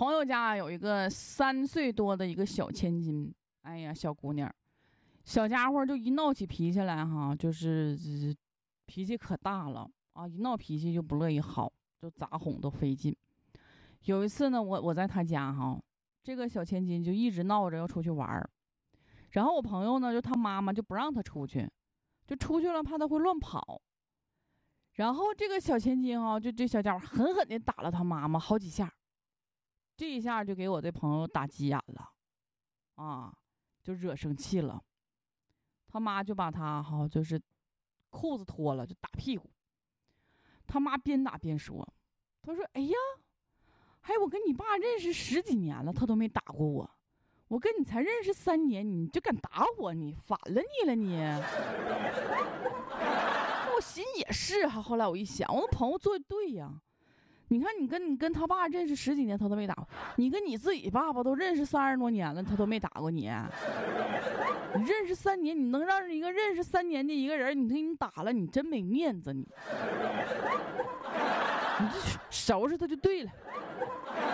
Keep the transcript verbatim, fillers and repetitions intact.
朋友家有一个三岁多的一个小千金，哎呀，小姑娘，小家伙就一闹起脾气来哈，就是脾气可大了啊！一闹脾气就不乐意好，就咋哄都费劲。有一次呢，我我在他家哈，这个小千金就一直闹着要出去玩，然后我朋友呢，就他妈妈就不让他出去，就出去了怕他会乱跑。然后这个小千金啊，就这小家伙狠狠地打了他妈妈好几下。这一下就给我这朋友打急眼了，啊，就惹生气了。他妈就把他哈，就是裤子脱了，就打屁股。他妈边打边说：“他说，哎呀，还我跟你爸认识十几年了，他都没打过我。我跟你才认识三年，你就敢打我，你反了你了你。”我心也是哈，后来我一想，我的朋友做的对呀。你看，你跟你跟他爸认识十几年，他都没打过你；跟你自己爸爸都认识三十多年了，他都没打过你。你认识三年，你能让一个认识三年的一个人，你给你打了，你真没面子，你。你这收拾他就对了。